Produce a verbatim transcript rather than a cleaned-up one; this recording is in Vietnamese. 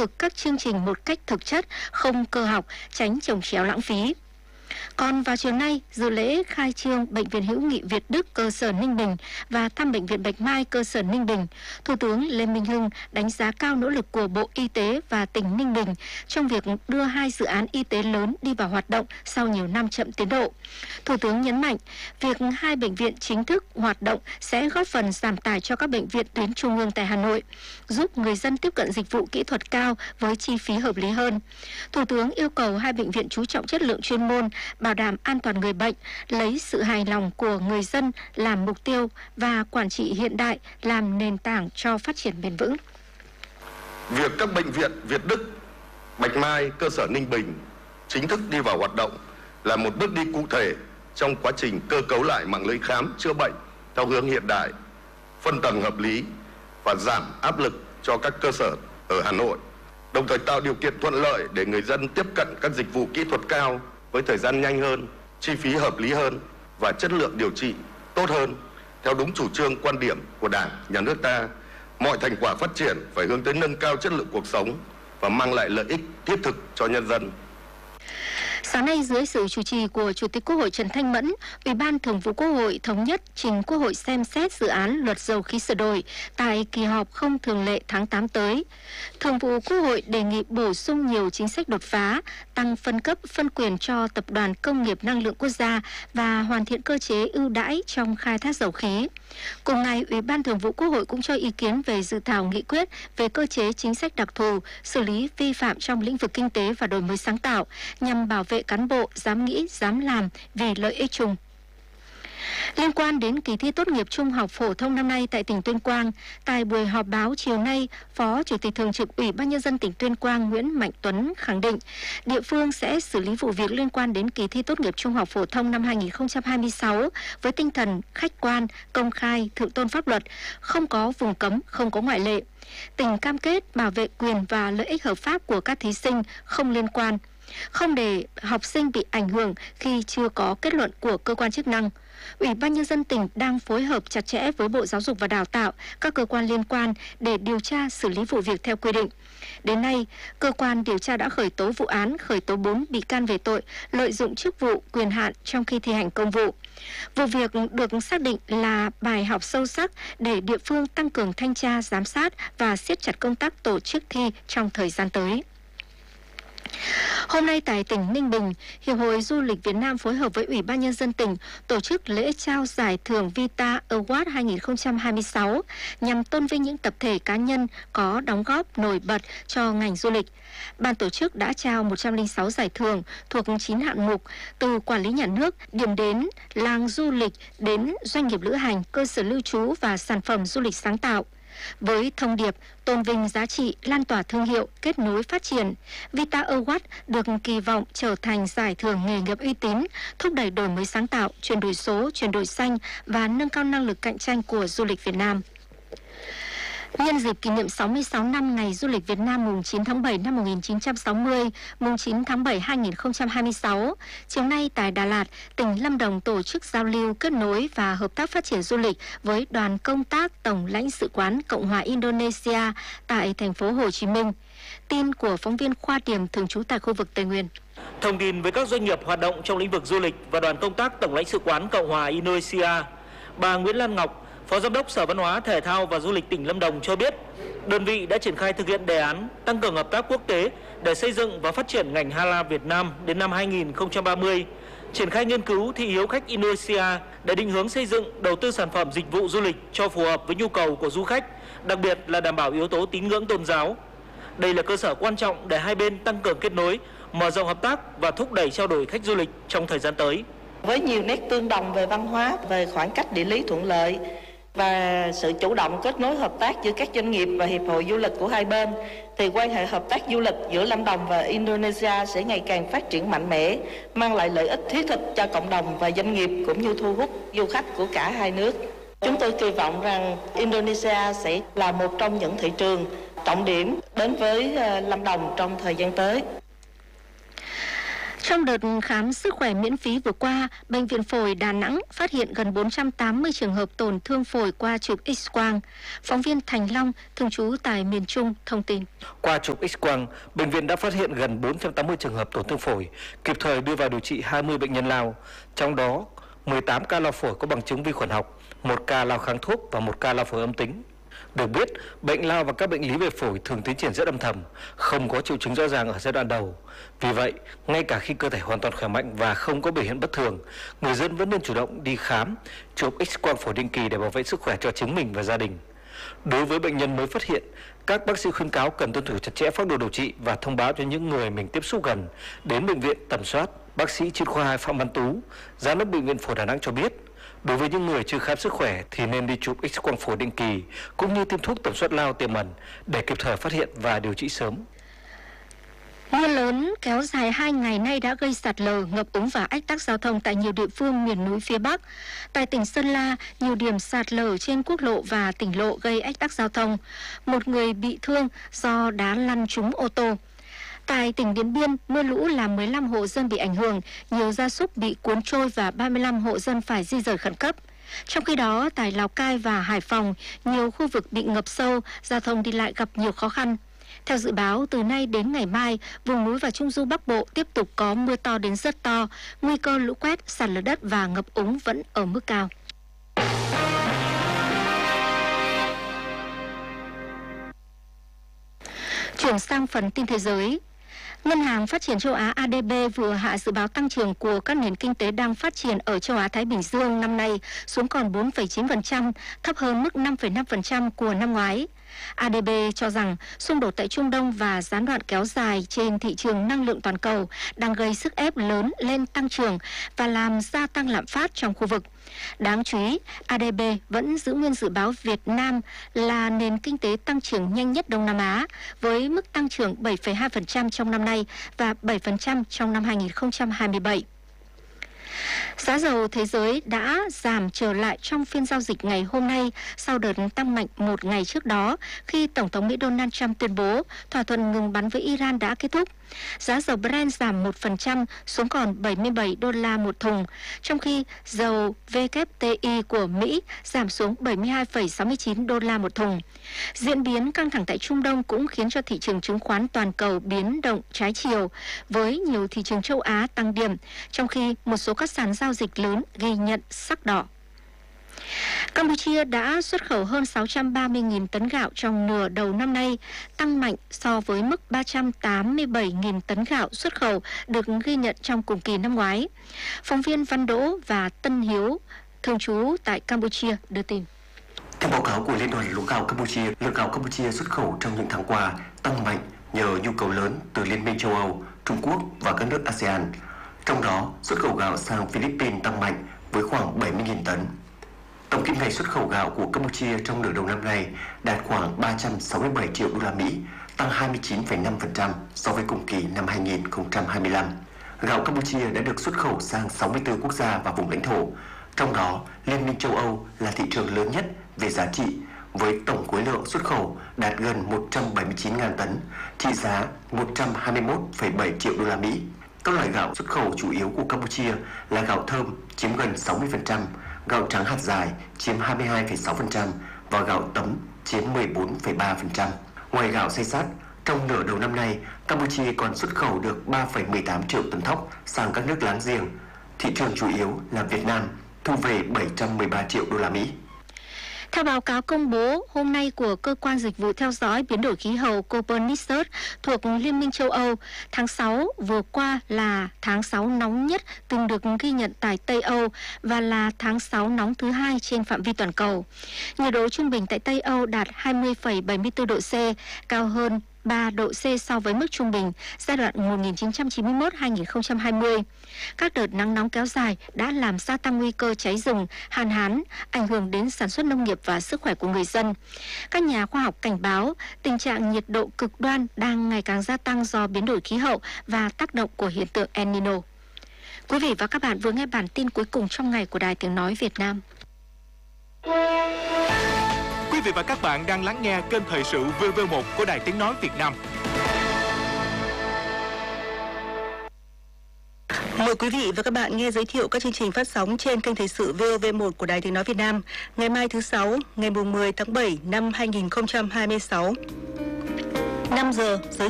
cực các chương trình một cách thực chất, không cơ học, tránh chồng chéo lãng phí. Còn vào chiều nay, dự lễ khai trương Bệnh viện Hữu nghị Việt Đức cơ sở Ninh Bình và thăm Bệnh viện Bạch Mai cơ sở Ninh Bình, Thủ tướng Lê Minh Hưng đánh giá cao nỗ lực của Bộ Y tế và tỉnh Ninh Bình trong việc đưa hai dự án y tế lớn đi vào hoạt động sau nhiều năm chậm tiến độ. Thủ tướng nhấn mạnh, việc hai bệnh viện chính thức hoạt động sẽ góp phần giảm tải cho các bệnh viện tuyến trung ương tại Hà Nội, giúp người dân tiếp cận dịch vụ kỹ thuật cao với chi phí hợp lý hơn. Thủ tướng yêu cầu hai bệnh viện chú trọng chất lượng chuyên môn, bảo đảm an toàn người bệnh, lấy sự hài lòng của người dân làm mục tiêu và quản trị hiện đại làm nền tảng cho phát triển bền vững. Việc các bệnh viện Việt Đức, Bạch Mai, cơ sở Ninh Bình chính thức đi vào hoạt động là một bước đi cụ thể trong quá trình cơ cấu lại mạng lưới khám chữa bệnh theo hướng hiện đại, phân tầng hợp lý và giảm áp lực cho các cơ sở ở Hà Nội, đồng thời tạo điều kiện thuận lợi để người dân tiếp cận các dịch vụ kỹ thuật cao với thời gian nhanh hơn, chi phí hợp lý hơn và chất lượng điều trị tốt hơn theo đúng chủ trương quan điểm của Đảng, Nhà nước ta. Mọi thành quả phát triển phải hướng tới nâng cao chất lượng cuộc sống và mang lại lợi ích thiết thực cho nhân dân. Sáng nay, dưới sự chủ trì của Chủ tịch Quốc hội Trần Thanh Mẫn, Ủy ban Thường vụ Quốc hội thống nhất trình Quốc hội xem xét dự án luật dầu khí sửa đổi tại kỳ họp không thường lệ tháng tám tới. Thường vụ Quốc hội đề nghị bổ sung nhiều chính sách đột phá, tăng phân cấp phân quyền cho Tập đoàn Công nghiệp Năng lượng Quốc gia và hoàn thiện cơ chế ưu đãi trong khai thác dầu khí. Cùng ngày, Ủy ban Thường vụ Quốc hội cũng cho ý kiến về dự thảo nghị quyết về cơ chế chính sách đặc thù, xử lý vi phạm trong lĩnh vực kinh tế và đổi mới sáng tạo nhằm bảo vệ cán bộ dám nghĩ, dám làm vì lợi ích chung. Liên quan đến kỳ thi tốt nghiệp trung học phổ thông năm nay tại tỉnh Tuyên Quang, tại buổi họp báo chiều nay, Phó Chủ tịch Thường trực Ủy ban Nhân dân tỉnh Tuyên Quang Nguyễn Mạnh Tuấn khẳng định địa phương sẽ xử lý vụ việc liên quan đến kỳ thi tốt nghiệp trung học phổ thông năm hai nghìn không trăm hai mươi sáu với tinh thần khách quan, công khai, thượng tôn pháp luật, không có vùng cấm, không có ngoại lệ. Tỉnh cam kết bảo vệ quyền và lợi ích hợp pháp của các thí sinh không liên quan, không để học sinh bị ảnh hưởng khi chưa có kết luận của cơ quan chức năng. Ủy ban Nhân dân tỉnh đang phối hợp chặt chẽ với Bộ Giáo dục và Đào tạo, các cơ quan liên quan để điều tra xử lý vụ việc theo quy định. Đến nay, cơ quan điều tra đã khởi tố vụ án, khởi tố bốn bị can về tội lợi dụng chức vụ, quyền hạn trong khi thi hành công vụ. Vụ việc được xác định là bài học sâu sắc để địa phương tăng cường thanh tra, giám sát và siết chặt công tác tổ chức thi trong thời gian tới. Hôm nay tại tỉnh Ninh Bình, Hiệp hội Du lịch Việt Nam phối hợp với Ủy ban Nhân dân tỉnh tổ chức lễ trao giải thưởng Vita Award hai nghìn không trăm hai mươi sáu nhằm tôn vinh những tập thể cá nhân có đóng góp nổi bật cho ngành du lịch. Ban tổ chức đã trao một trăm lẻ sáu giải thưởng thuộc chín hạng mục từ quản lý nhà nước, điểm đến, làng du lịch đến doanh nghiệp lữ hành, cơ sở lưu trú và sản phẩm du lịch sáng tạo. Với thông điệp tôn vinh giá trị, lan tỏa thương hiệu, kết nối phát triển, Vita Award được kỳ vọng trở thành giải thưởng nghề nghiệp uy tín, thúc đẩy đổi mới sáng tạo, chuyển đổi số, chuyển đổi xanh và nâng cao năng lực cạnh tranh của du lịch Việt Nam. Nhân dịp kỷ niệm sáu mươi sáu năm Ngày Du lịch Việt Nam mùng chín tháng bảy năm một nghìn chín trăm sáu mươi, mùng chín tháng bảy hai nghìn không trăm hai mươi sáu, chiều nay tại Đà Lạt, tỉnh Lâm Đồng tổ chức giao lưu, kết nối và hợp tác phát triển du lịch với đoàn công tác Tổng lãnh sự quán Cộng hòa Indonesia tại thành phố Hồ Chí Minh. Tin của phóng viên Khoa Điểm thường trú tại khu vực Tây Nguyên. Thông tin với các doanh nghiệp hoạt động trong lĩnh vực du lịch và đoàn công tác Tổng lãnh sự quán Cộng hòa Indonesia, bà Nguyễn Lan Ngọc, Phó Giám đốc Sở Văn hóa, Thể thao và Du lịch tỉnh Lâm Đồng cho biết, đơn vị đã triển khai thực hiện đề án tăng cường hợp tác quốc tế để xây dựng và phát triển ngành Hala Việt Nam đến năm hai nghìn không trăm ba mươi, triển khai nghiên cứu thị hiếu khách Indonesia để định hướng xây dựng, đầu tư sản phẩm dịch vụ du lịch cho phù hợp với nhu cầu của du khách, đặc biệt là đảm bảo yếu tố tín ngưỡng tôn giáo. Đây là cơ sở quan trọng để hai bên tăng cường kết nối, mở rộng hợp tác và thúc đẩy trao đổi khách du lịch trong thời gian tới. Với nhiều nét tương đồng về văn hóa, về khoảng cách địa lý thuận lợi và sự chủ động kết nối hợp tác giữa các doanh nghiệp và hiệp hội du lịch của hai bên, thì quan hệ hợp tác du lịch giữa Lâm Đồng và Indonesia sẽ ngày càng phát triển mạnh mẽ, mang lại lợi ích thiết thực cho cộng đồng và doanh nghiệp cũng như thu hút du khách của cả hai nước. Chúng tôi kỳ vọng rằng Indonesia sẽ là một trong những thị trường trọng điểm đến với Lâm Đồng trong thời gian tới. Trong đợt khám sức khỏe miễn phí vừa qua, Bệnh viện Phổi Đà Nẵng phát hiện gần bốn trăm tám mươi trường hợp tổn thương phổi qua chụp X-quang. Phóng viên Thành Long, thường trú tại miền Trung, thông tin. Qua chụp X-quang, bệnh viện đã phát hiện gần bốn trăm tám mươi trường hợp tổn thương phổi, kịp thời đưa vào điều trị hai mươi bệnh nhân lao. Trong đó, mười tám ca lao phổi có bằng chứng vi khuẩn học, một ca lao kháng thuốc và một ca lao phổi âm tính. Được biết, bệnh lao và các bệnh lý về phổi thường tiến triển rất âm thầm, không có triệu chứng rõ ràng ở giai đoạn đầu. Vì vậy, ngay cả khi cơ thể hoàn toàn khỏe mạnh và không có biểu hiện bất thường, người dân vẫn nên chủ động đi khám, chụp X-quang phổi định kỳ để bảo vệ sức khỏe cho chính mình và gia đình. Đối với bệnh nhân mới phát hiện, các bác sĩ khuyến cáo cần tuân thủ chặt chẽ phác đồ điều trị và thông báo cho những người mình tiếp xúc gần đến bệnh viện tầm soát. Bác sĩ chuyên khoa hai Phạm Văn Tú, giám đốc Bệnh viện Phổi Đà Nẵng cho biết, đối với những người chưa khám sức khỏe thì nên đi chụp X-quang phổi định kỳ cũng như tiêm thuốc tầm soát lao tiềm ẩn để kịp thời phát hiện và điều trị sớm. Mưa lớn kéo dài hai ngày nay đã gây sạt lở, ngập úng và ách tắc giao thông tại nhiều địa phương miền núi phía Bắc. Tại tỉnh Sơn La, nhiều điểm sạt lở trên quốc lộ và tỉnh lộ gây ách tắc giao thông. Một người bị thương do đá lăn trúng ô tô. Tại tỉnh Điện Biên, mưa lũ làm mười lăm hộ dân bị ảnh hưởng, nhiều gia súc bị cuốn trôi và ba mươi lăm hộ dân phải di rời khẩn cấp. Trong khi đó, tại Lào Cai và Hải Phòng, nhiều khu vực bị ngập sâu, giao thông đi lại gặp nhiều khó khăn. Theo dự báo, từ nay đến ngày mai, vùng núi và Trung du Bắc Bộ tiếp tục có mưa to đến rất to, nguy cơ lũ quét, sạt lở đất và ngập úng vẫn ở mức cao. Chuyển sang phần tin thế giới. Ngân hàng Phát triển châu Á A D B vừa hạ dự báo tăng trưởng của các nền kinh tế đang phát triển ở châu Á-Thái Bình Dương năm nay xuống còn bốn phẩy chín phần trăm, thấp hơn mức năm phẩy năm phần trăm của năm ngoái. A D B cho rằng xung đột tại Trung Đông và gián đoạn kéo dài trên thị trường năng lượng toàn cầu đang gây sức ép lớn lên tăng trưởng và làm gia tăng lạm phát trong khu vực. Đáng chú ý, A D B vẫn giữ nguyên dự báo Việt Nam là nền kinh tế tăng trưởng nhanh nhất Đông Nam Á, với mức tăng trưởng bảy phẩy hai phần trăm trong năm nay và bảy phần trăm trong năm hai nghìn không trăm hai mươi bảy. Giá dầu thế giới đã giảm trở lại trong phiên giao dịch ngày hôm nay sau đợt tăng mạnh một ngày trước đó khi Tổng thống Mỹ Donald Trump tuyên bố thỏa thuận ngừng bắn với Iran đã kết thúc. Giá dầu Brent giảm một phần trăm xuống còn bảy mươi bảy đô la một thùng, trong khi dầu W T I của Mỹ giảm xuống bảy mươi hai phẩy sáu mươi chín đô la một thùng. Diễn biến căng thẳng tại Trung Đông cũng khiến cho thị trường chứng khoán toàn cầu biến động trái chiều, với nhiều thị trường châu Á tăng điểm, trong khi một số các sàn giao dịch lớn ghi nhận sắc đỏ. Campuchia đã xuất khẩu hơn sáu trăm ba mươi nghìn tấn gạo trong nửa đầu năm nay, tăng mạnh so với mức ba trăm tám mươi bảy nghìn tấn gạo xuất khẩu được ghi nhận trong cùng kỳ năm ngoái. Phóng viên Văn Đỗ và Tân Hiếu, thường trú tại Campuchia, đưa tin. Theo báo cáo của Liên đoàn Lúa gạo Campuchia, lượng gạo Campuchia xuất khẩu trong những tháng qua tăng mạnh nhờ nhu cầu lớn từ Liên minh châu Âu, Trung Quốc và các nước a sê an. Trong đó, xuất khẩu gạo sang Philippines tăng mạnh với khoảng bảy mươi nghìn tấn. Tổng kim ngạch xuất khẩu gạo của Campuchia trong nửa đầu năm nay đạt khoảng ba trăm sáu mươi bảy triệu đô la Mỹ, tăng hai mươi chín phẩy năm phần trăm so với cùng kỳ năm hai nghìn không trăm hai mươi lăm. Gạo Campuchia đã được xuất khẩu sang sáu mươi tư quốc gia và vùng lãnh thổ. Trong đó, Liên minh châu Âu là thị trường lớn nhất về giá trị, với tổng khối lượng xuất khẩu đạt gần một trăm bảy mươi chín nghìn tấn, trị giá một trăm hai mươi mốt phẩy bảy triệu đô la Mỹ. Các loại gạo xuất khẩu chủ yếu của Campuchia là gạo thơm chiếm gần sáu mươi phần trăm, gạo trắng hạt dài chiếm hai mươi hai phẩy sáu phần trăm và gạo tấm chiếm mười bốn phẩy ba phần trăm. Ngoài gạo xay sát, trong nửa đầu năm nay, Campuchia còn xuất khẩu được ba phẩy mười tám triệu tấn thóc sang các nước láng giềng. Thị trường chủ yếu là Việt Nam, thu về bảy trăm mười ba triệu đô la Mỹ. Theo báo cáo công bố hôm nay của Cơ quan Dịch vụ Theo dõi Biến đổi Khí hậu Copernicus thuộc Liên minh châu Âu, tháng sáu vừa qua là tháng sáu nóng nhất từng được ghi nhận tại Tây Âu và là tháng sáu nóng thứ hai trên phạm vi toàn cầu. Nhiệt độ trung bình tại Tây Âu đạt hai mươi phẩy bảy mươi tư độ C, cao hơn ba độ C so với mức trung bình giai đoạn một nghìn chín trăm chín mươi mốt đến hai nghìn không trăm hai mươi. Các đợt nắng nóng kéo dài đã làm gia tăng nguy cơ cháy rừng, hạn hán, ảnh hưởng đến sản xuất nông nghiệp và sức khỏe của người dân. Các nhà khoa học cảnh báo tình trạng nhiệt độ cực đoan đang ngày càng gia tăng do biến đổi khí hậu và tác động của hiện tượng El Nino. Quý vị và các bạn vừa nghe bản tin cuối cùng trong ngày của Đài Tiếng Nói Việt Nam. Quý vị và các bạn đang lắng nghe kênh thời sự vê vê một của Đài Tiếng Nói Việt Nam. Mời quý vị và các bạn nghe giới thiệu các chương trình phát sóng trên kênh Thời sự vê o vê một của Đài Tiếng nói Việt Nam ngày mai thứ sáu, ngày mười tháng bảy năm hai nghìn không trăm hai mươi sáu. năm giờ giới